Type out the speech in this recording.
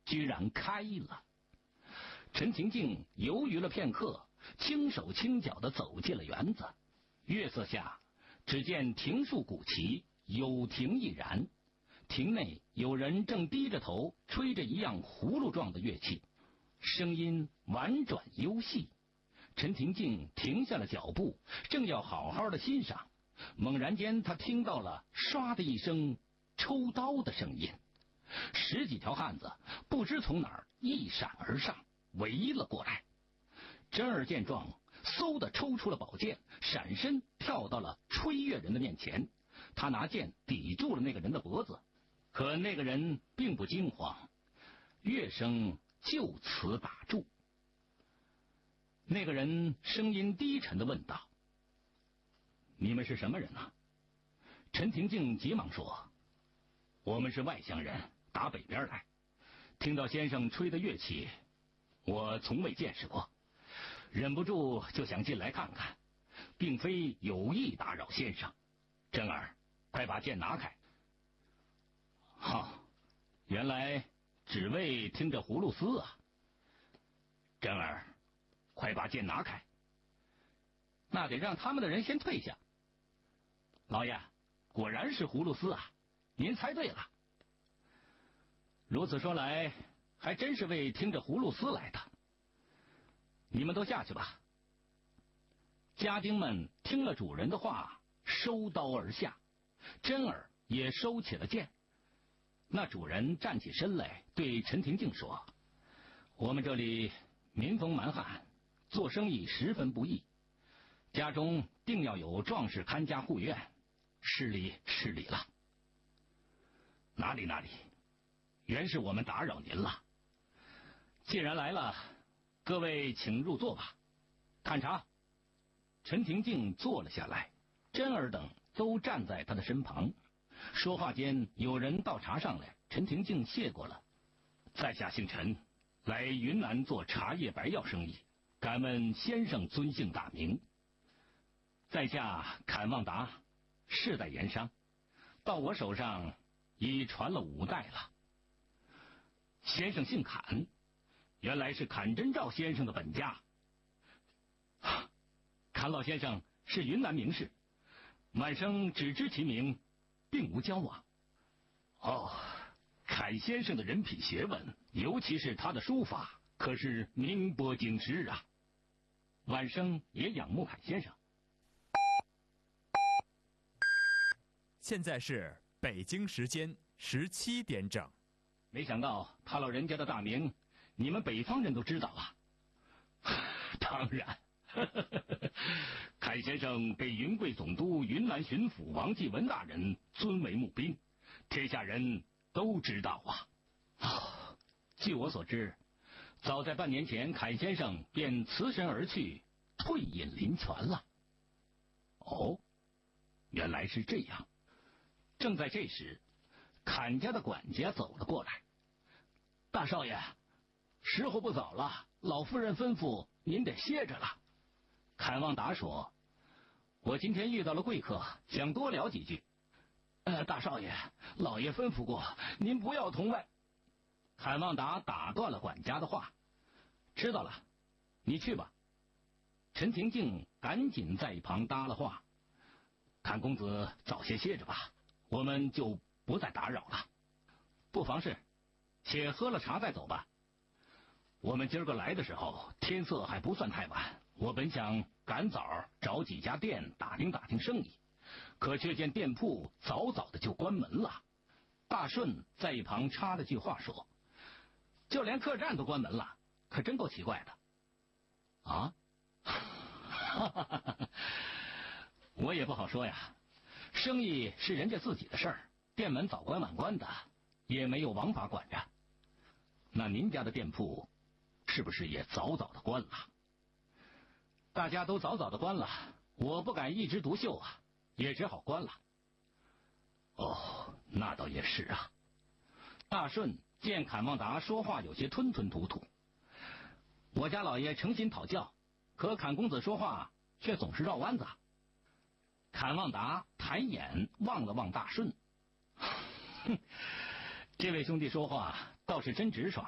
居然开了。陈廷敬犹豫了片刻，轻手轻脚地走进了园子。月色下，只见庭树古奇，有庭亦然。庭内有人正低着头吹着一样葫芦状的乐器，声音婉转幽细。陈廷敬停下了脚步，正要好好的欣赏，猛然间他听到了唰的一声抽刀的声音，十几条汉子不知从哪儿一闪而上，围了过来。真儿见状，嗖的抽出了宝剑，闪身跳到了吹乐人的面前。他拿剑抵住了那个人的脖子，可那个人并不惊慌，乐声就此打住。那个人声音低沉地问道：“你们是什么人啊？”陈廷敬急忙说：“我们是外乡人，打北边来。听到先生吹的乐器，我从未见识过，忍不住就想进来看看，并非有意打扰先生。真儿，快把剑拿开。”好，原来只为听着葫芦丝啊。真儿，快把剑拿开。那得让他们的人先退下。老爷，果然是葫芦丝啊，您猜对了。如此说来，还真是为听着葫芦丝来的。你们都下去吧。家丁们听了主人的话，收刀而下。真儿也收起了剑。那主人站起身来，对陈廷敬说：“我们这里民风蛮悍，做生意十分不易，家中定要有壮士看家护院，失礼失礼了。”“哪里哪里，原是我们打扰您了。既然来了，各位请入座吧，看茶。”陈廷敬坐了下来，真儿等都站在他的身旁。说话间，有人倒茶上来，陈廷敬谢过了。在下姓陈，来云南做茶叶白药生意，敢问先生尊姓大名？在下侃望达，世代盐商，到我手上已传了5代了。先生姓侃，原来是侃真照先生的本家。侃老先生是云南名士，晚生只知其名，并无交往。哦，侃先生的人品学问，尤其是他的书法，可是名播京师啊。晚生也仰慕侃先生。 现在是北京时间17点整。 没想到他老人家的大名，你们北方人都知道啊。当然。侃先生被云贵总督云南巡抚王继文大人尊为募兵，天下人都知道啊。据我所知，早在半年前，侃先生便辞身而去，退隐林泉了。哦，原来是这样。正在这时，侃家的管家走了过来：“大少爷，时候不早了，老夫人吩咐您得歇着了。”侃望达说：“我今天遇到了贵客，想多聊几句。”大少爷，老爷吩咐过，您不要同外。侃望达打断了管家的话：“知道了，你去吧。”陈廷敬赶紧在一旁搭了话：“侃公子早些歇着吧，我们就不再打扰了。”“不妨事，且喝了茶再走吧。我们今儿个来的时候，天色还不算太晚，我本想赶早找几家店打听打听生意，可却见店铺早早的就关门了。”大顺在一旁插了句话说：“就连客栈都关门了，可真够奇怪的。”啊？我也不好说呀，生意是人家自己的事儿，店门早关晚关的，也没有王法管着。那您家的店铺是不是也早早的关了？大家都早早的关了，我不敢一枝独秀啊，也只好关了。哦，那倒也是啊。大顺见侃望达说话有些吞吞吐吐：“我家老爷诚心讨教，可侃公子说话却总是绕弯子。”侃望达抬眼望了望大顺：“哼，这位兄弟说话倒是真直爽，